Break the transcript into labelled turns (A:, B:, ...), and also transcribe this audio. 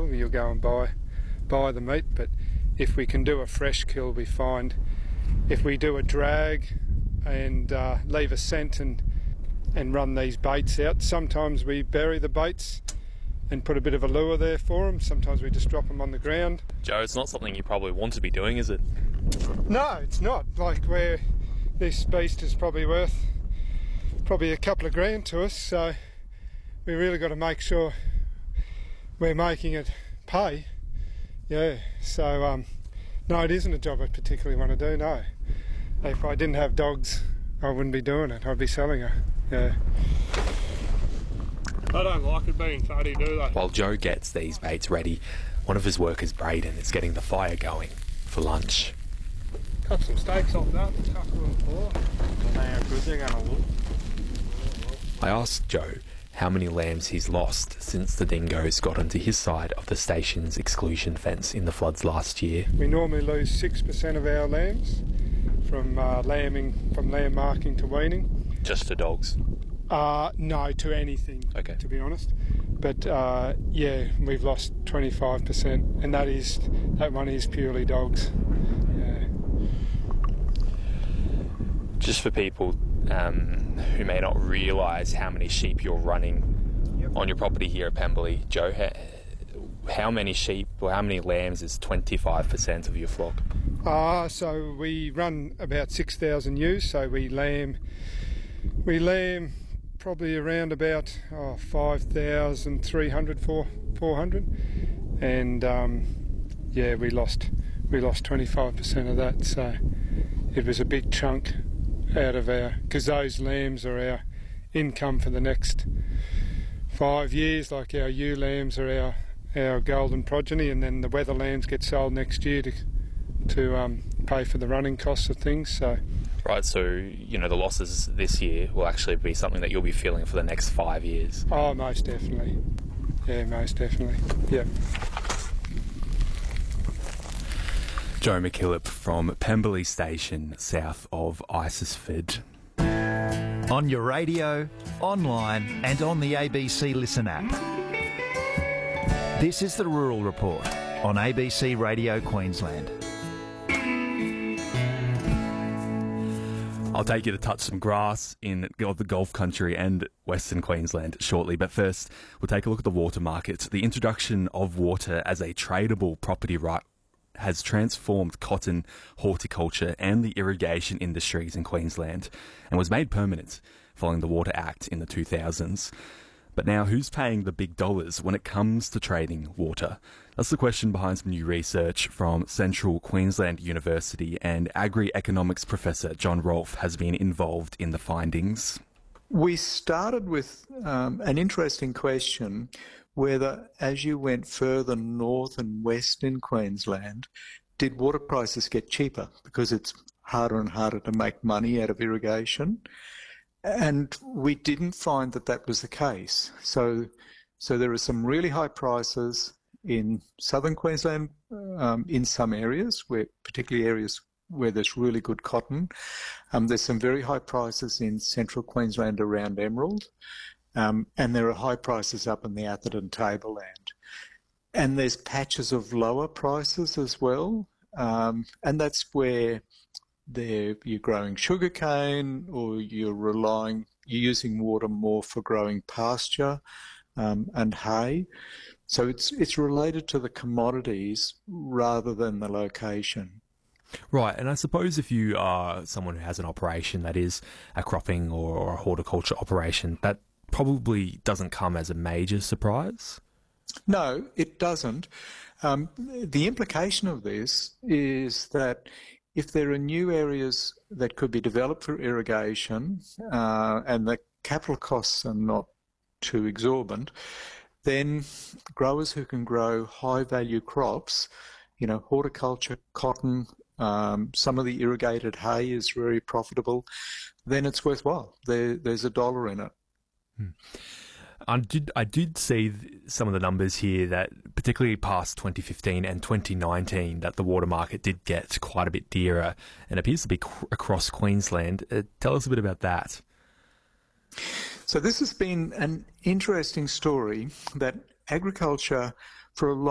A: you'll go and buy the meat. But if we can do a fresh kill, we find if we do a drag and leave a scent and run these baits out, sometimes we bury the baits and put a bit of a lure there for them. Sometimes we just drop them on the ground.
B: Joe, it's not something you probably want to be doing, is it?
A: No, it's not. Like, this beast is probably worth a couple of grand to us, so we really got to make sure we're making it pay. Yeah, so no, it isn't a job I particularly want to do, no. If I didn't have dogs, I wouldn't be doing it. I'd be selling her, yeah.
C: I don't like it being funny, do they?
B: While Joe gets these baits ready, one of his workers, Braden, is getting the fire going for lunch.
C: Cut some steaks off that, chuck them on the floor.
B: I asked Joe how many lambs he's lost since the dingoes got onto his side of the station's exclusion fence in the floods last year.
A: We normally lose 6% of our lambs from lamb marking to weaning.
B: Just to dogs?
A: No, to anything,
B: okay,
A: to be honest. But yeah, we've lost 25%, and that one is purely dogs. Yeah.
B: Just for people who may not realise how many sheep you're running on your property here at Pemberley, Joe, how many sheep or how many lambs is 25% of your flock?
A: So we run about 6,000 ewes, so we lamb probably around about 5,300, 400, and yeah, we lost 25% of that, so it was a big chunk out of because those lambs are our income for the next 5 years. Like, our ewe lambs are our golden progeny, and then the weather lambs get sold next year to pay for the running costs of things. So
B: right, so the losses this year will actually be something that you'll be feeling for the next 5 years.
A: Oh, most definitely. Yeah, most definitely. Yeah.
B: Joe McKillop from Pemberley Station, south of Isisford.
D: On your radio, online and on the ABC Listen app. This is the Rural Report on ABC Radio Queensland.
B: I'll take you to touch some grass in the Gulf Country and Western Queensland shortly, but first we'll take a look at the water market. The introduction of water as a tradable property right has transformed cotton, horticulture and the irrigation industries in Queensland and was made permanent following the Water Act in the 2000s. But now, who's paying the big dollars when it comes to trading water? That's the question behind some new research from Central Queensland University, and agri-economics professor John Rolfe has been involved in the findings.
E: We started with an interesting question whether, as you went further north and west in Queensland, did water prices get cheaper because it's harder and harder to make money out of irrigation? And we didn't find that was the case. So there are some really high prices in southern Queensland, in some areas, particularly areas where there's really good cotton. There's some very high prices in central Queensland around Emerald, and there are high prices up in the Atherton Tableland. And there's patches of lower prices as well, and that's where you're growing sugarcane, or you're using water more for growing pasture and hay. So it's related to the commodities rather than the location.
B: Right, and I suppose if you are someone who has an operation that is a cropping or a horticulture operation, that probably doesn't come as a major surprise?
E: No, it doesn't. The implication of this is that if there are new areas that could be developed for irrigation and the capital costs are not too exorbitant, then growers who can grow high-value crops, horticulture, cotton, some of the irrigated hay is very profitable, then it's worthwhile. There's a dollar in it.
B: I did see some of the numbers here that, particularly past 2015 and 2019, that the water market did get quite a bit dearer and appears to be across Queensland. Tell us a bit about that.
E: So this has been an interesting story that agriculture for a long